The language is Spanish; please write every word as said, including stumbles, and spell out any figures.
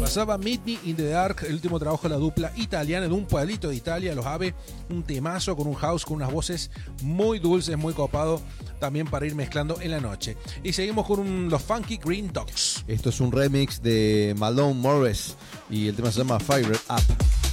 Pasaba Meet Me in the Dark, el último trabajo de la dupla italiana de un pueblito de Italia, los Ave, un temazo con un house, con unas voces muy dulces, muy copado, también para ir mezclando en la noche. Y seguimos con un, los Funky Green Dogs. Esto es un remix de Malone Morris y el tema se llama Fire Up.